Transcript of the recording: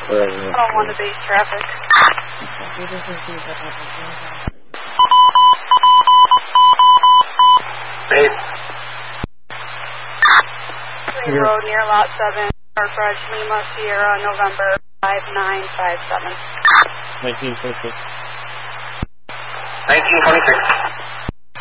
I don't want to base traffic. Green Road near Lot 7, Northbridge, Lima, Sierra, November 5957. 1926. 1926.